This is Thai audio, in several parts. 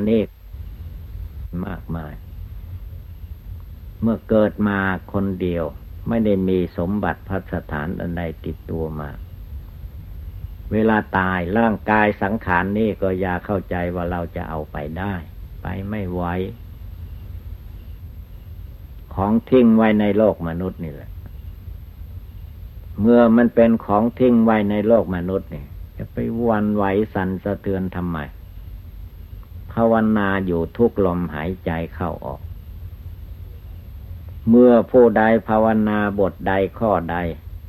นี่มากมายเมื่อเกิดมาคนเดียวไม่ได้มีสมบัติภัสถานอันใดติดตัวมาเวลาตายร่างกายสังขารนี่ก็อย่าเข้าใจว่าเราจะเอาไปได้ไปไม่ไหวของทิ้งไว้ในโลกมนุษย์นี่แหละเมื่อมันเป็นของทิ้งไว้ในโลกมนุษย์นี่จะไปหวั่นไหวสั่นสะเทือนทำไมภาวนาอยู่ทุกลมหายใจเข้าออกเมื่อผู้ใดภาวนาบทใดข้อใด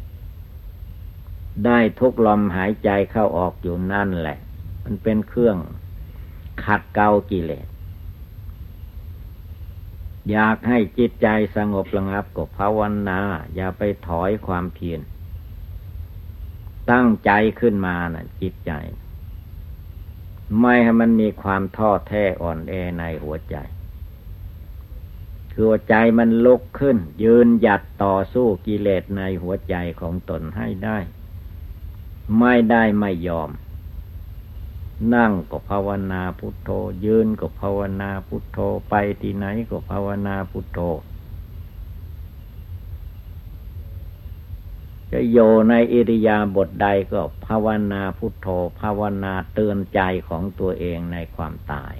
ได้ทุกลมหายใจเข้าออกอยู่นั่นแหละมันเป็นเครื่องขัดเกลากิเลสอยากให้จิตใจสงบระงับก็ภาวนาอย่าไปถอยความเพียรตั้งใจขึ้นมานะจิตใจไม่ให้มันมีความท้อแท้อ่อนแอในหัวใจคือหัวใจมันลุกขึ้นยืนหยัดต่อสู้กิเลสในหัวใจของตนให้ได้ไม่ได้ไม่ยอมนั่งก็ภาวนาพุทโธยืนก็ภาวนาพุทโธไปที่ไหนก็ภาวนาพุทโธจะโยในอิริยาบถใดก็ภาวนาพุทโธภาวนาเตือนใจของตัวเองในความตาย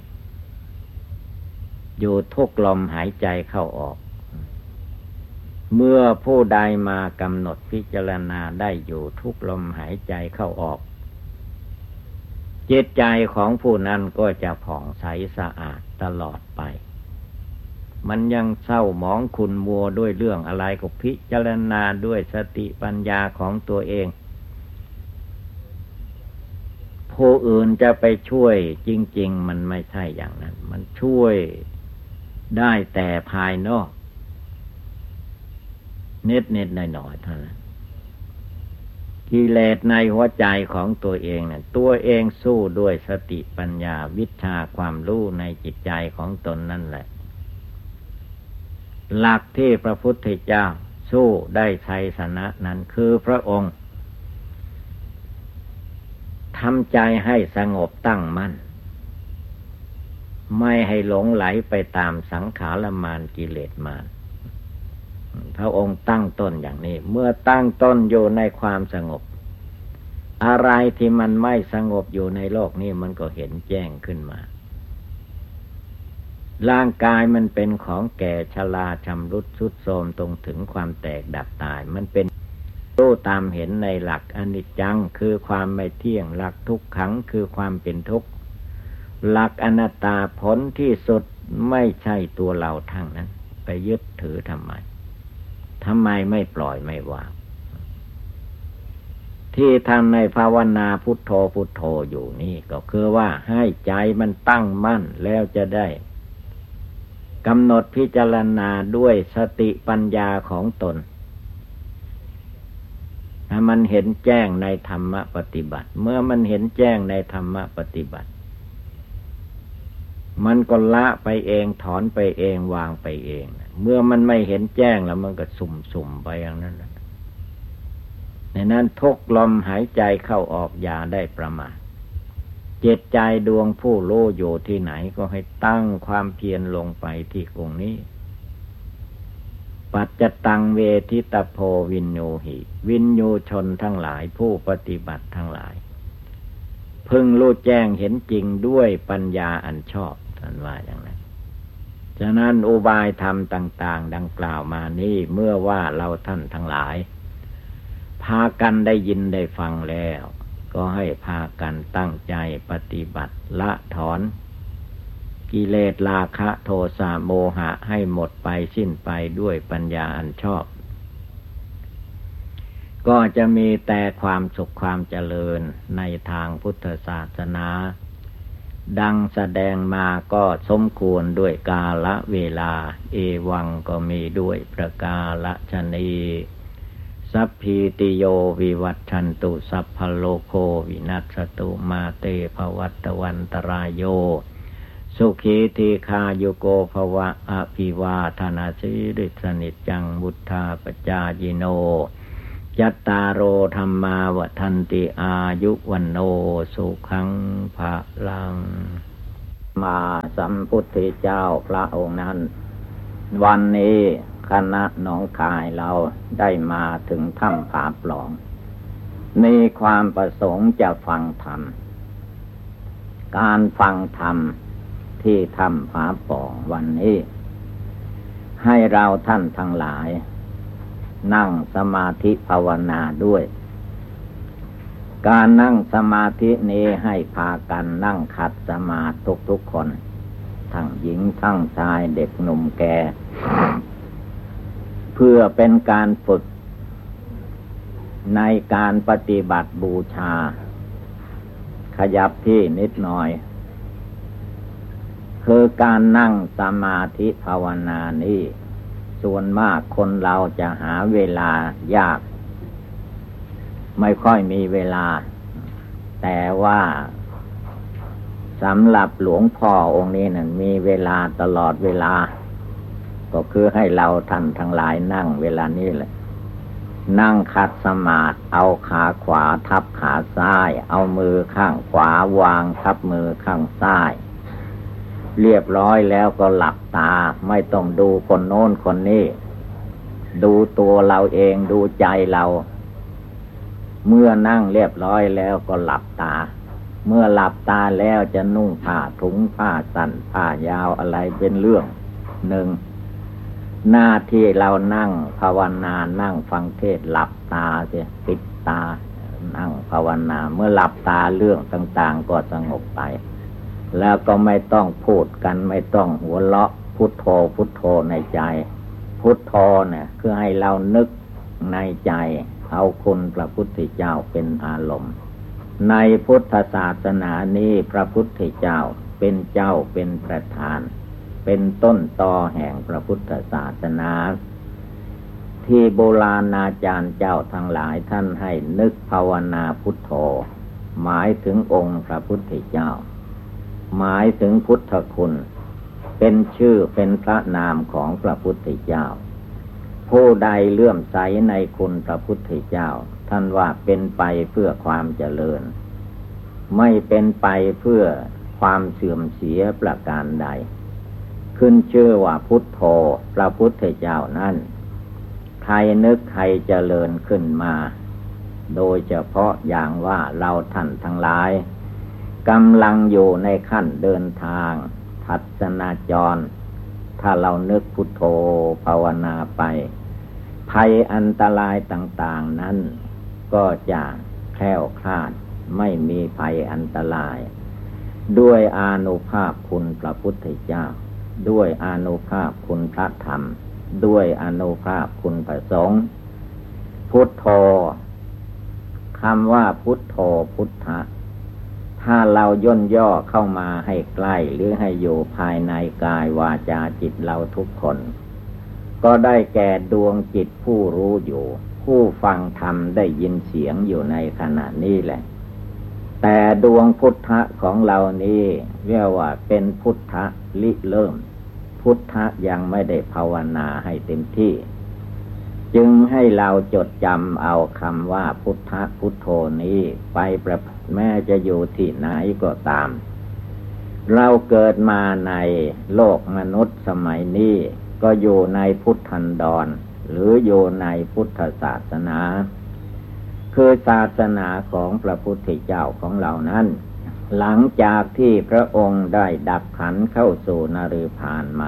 อยู่ทุกลมหายใจเข้าออกเมื่อผู้ใดมากำหนดพิจารณาได้อยู่ทุกลมหายใจเข้าออกจิตใจของผู้นั้นก็จะผ่องใสสะอาดตลอดไปมันยังเศร้าหมองขุ่นมัวด้วยเรื่องอะไรก็พิจารณาด้วยสติปัญญาของตัวเองผู้อื่นจะไปช่วยจริงๆมันไม่ใช่อย่างนั้นมันช่วยได้แต่ภายนอกเน็ดๆหน่อยๆเท่านั้นกิเลสในหัวใจของตัวเองน่ะตัวเองสู้ด้วยสติปัญญาวิชาความรู้ในจิตใจของตนนั่นแหละหลักที่พระพุทธเจ้าสู้ได้ชัยชนะนั้นคือพระองค์ทำใจให้สงบตั้งมั่นไม่ให้หลงไหลไปตามสังขารมารกิเลสมารพระองค์ตั้งต้นอย่างนี้เมื่อตั้งต้นอยู่ในความสงบอะไรที่มันไม่สงบอยู่ในโลกนี้มันก็เห็นแจ้งขึ้นมาร่างกายมันเป็นของแก่ชราชำรุดทรุดโทรมตรงถึงความแตกดับตายมันเป็นรู้ตามเห็นในหลักอนิจจังคือความไม่เที่ยงหลักทุกขังคือความเป็นทุกข์หลักอนัตตาผลที่สุดไม่ใช่ตัวเราทั้งนั้นไปยึดถือทำไมไม่ปล่อยไม่วางที่ท่านในภาวนาพุทโธพุทโธอยู่นี่ก็คือว่าให้ใจมันตั้งมั่นแล้วจะได้กำหนดพิจารณาด้วยสติปัญญาของตนให้มันเห็นแจ้งในธรรมปฏิบัติเมื่อมันเห็นแจ้งในธรรมปฏิบัติมันก็ละไปเองถอนไปเองวางไปเองเมื่อมันไม่เห็นแจ้งแล้วมันก็สุ่มไปอย่างนั้นในนั้นทุกลมหายใจเข้าออกอย่าได้ประมาทจิตใจดวงผู้รู้อยู่ที่ไหนก็ให้ตั้งความเพียรลงไปที่ตรงนี้ปัจจตังเวทิตโพวินโยหิวินโยชนทั้งหลายผู้ปฏิบัติทั้งหลายพึงรู้แจ้งเห็นจริงด้วยปัญญาอันชอบท่านว่าอย่างนั้นฉะนั้นอุบายธรรมต่างๆดังกล่าวมานี้เมื่อว่าเราท่านทั้งหลายพากันได้ยินได้ฟังแล้วก็ให้พากันตั้งใจปฏิบัติละถอนกิเลสราคะโทสะโมหะให้หมดไปสิ้นไปด้วยปัญญาอันชอบก็จะมีแต่ความสุขความเจริญในทางพุทธศาสนาดังแสดงมาก็สมควรด้วยกาลเวลาเอวังก็มีด้วยประกาศนีสัพพิติโยวิวัตชันตุสัพพโลโควินัสตุมาเตภวัตวันตรายโยสุขีทีคาโยโกภวะอภิวาทนาสิริสนิจจังมุทธาปจายิโนยัตตารโอธรรมาวทันติอายุวันโนสุขังภะลังมาสัมพุทธเจ้าพระองค์นั้นวันนี้คณะหนองคายเราได้มาถึงถ้ำผาปล่องมีความประสงค์จะฟังธรรมการฟังธรรมที่ถ้ำผาปล่องวันนี้ให้เราท่านทั้งหลายนั่งสมาธิภาวนาด้วยการนั่งสมาธินี้ให้พากันนั่งขัดสมาธิทุกคนทั้งหญิงทั้งชายเด็กหนุ่มแก่เพื่อเป็นการฝึกในการปฏิบัติบูชาขยับที่นิดหน่อยคือการนั่งสมาธิภาวนานี้ส่วนมากคนเราจะหาเวลายากไม่ค่อยมีเวลาแต่ว่าสำหรับหลวงพ่อองค์นี้นั้นมีเวลาตลอดเวลาก็คือให้เราท่านทั้งหลายนั่งเวลานี้แหละนั่งขัดสมาธิเอาขาขวาทับขาซ้ายเอามือข้างขวาวางทับมือข้างซ้ายเรียบร้อยแล้วก็หลับตาไม่ต้องดูคนโน้นคนนี้ดูตัวเราเองดูใจเราเมื่อนั่งเรียบร้อยแล้วก็หลับตาเมื่อหลับตาแล้วจะนุ่งผ้าถุงผ้าสั้นผ้ายาวอะไรเป็นเรื่องหนึ่งหน้าที่เรานั่งภาวนานั่งฟังเทศน์หลับตาเสียปิดตานั่งภาวนาเมื่อหลับตาเรื่องต่างๆก็สงบไปแล้วก็ไม่ต้องพูดกันไม่ต้องหัวเราะพุทโธพุทโธในใจพุทโธเนี่ยคือให้เรานึกในใจเอาคุณพระพุทธเจ้าเป็นอารมณ์ในพุทธศาสนานี้พระพุทธเจ้าเป็นเจ้าเป็นประธานเป็นต้นตอแห่งพระพุทธศาสนาที่โบราณอาจารย์เจ้าทั้งหลายท่านให้นึกภาวนาพุทโธหมายถึงองค์พระพุทธเจ้าหมายถึงพุทธคุณเป็นชื่อเป็นพระนามของพระพุทธเจ้าผู้ใดเลื่อมใสในคุณพระพุทธเจ้าท่านว่าเป็นไปเพื่อความเจริญไม่เป็นไปเพื่อความเสื่อมเสียประการใดขึ้นชื่อว่าพุทโธพระพุทธเจ้านั้นใครนึกใครเจริญขึ้นมาโดยเฉพาะอย่างว่าเราท่านทั้งหลายกำลังอยู่ในขั้นเดินทางทัศนาจรถ้าเรานึกพุทโธภาวนาไปภัยอันตรายต่างๆนั้นก็จะแคล้วคลาดไม่มีภัยอันตรายด้วยอานุภาพคุณพระพุทธเจ้าด้วยอานุภาพคุณพระธรรมด้วยอานุภาพคุณพระสงฆ์พุทโธคำว่าพุทโธพุทธะถ้าเราย่นย่อเข้ามาให้ใกล้หรือให้อยู่ภายในกายวาจาจิตเราทุกคนก็ได้แก่ดวงจิตผู้รู้อยู่ผู้ฟังธรรมได้ยินเสียงอยู่ในขณะนี้แหละแต่ดวงพุทธะของเรานี้เรียกว่าเป็นพุทธะลิเริ่มพุทธะยังไม่ได้ภาวนาให้เต็มที่จึงให้เราจดจำเอาคำว่าพุทธะพุทโธนี้ไปแม้จะอยู่ที่ไหนก็ตามเราเกิดมาในโลกมนุษย์สมัยนี้ก็อยู่ในพุทธันดรหรืออยู่ในพุทธศาสนาคือศาสนาของพระพุทธเจ้าของเรานั้นหลังจากที่พระองค์ได้ดับขันธ์เข้าสู่นฤพานมา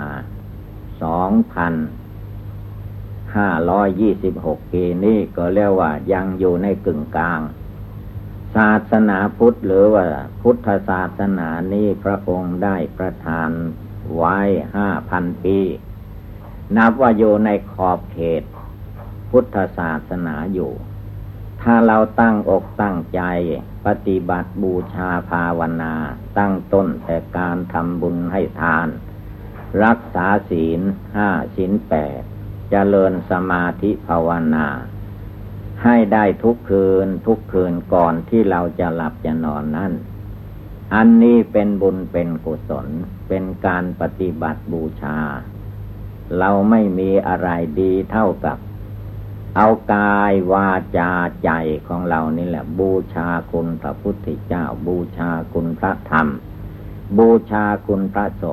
2,526 ปีนี้ก็เรียกว่ายังอยู่ในกึ่งกลางศาสนาพุทธหรือว่าพุทธศาสนานี้พระองค์ได้ประทานไว้ 5,000 ปีนับว่าอยู่ในขอบเขตพุทธศาสนาอยู่ถ้าเราตั้งอกตั้งใจปฏิบัติบูชาภาวนาตั้งต้นแต่การทำบุญให้ทานรักษาศีล 5 ศีล 8เจริญสมาธิภาวนาให้ได้ทุกคืนก่อนที่เราจะหลับจะนอนนั้นอันนี้เป็นบุญเป็นกุศลเป็นการปฏิบัติบูชาเราไม่มีอะไรดีเท่ากับเอากายวาจาใจของเรานี่แหละบูชาคุณพระพุทธเจ้าบูชาคุณพระธรรมบูชาคุณพระสงฆ์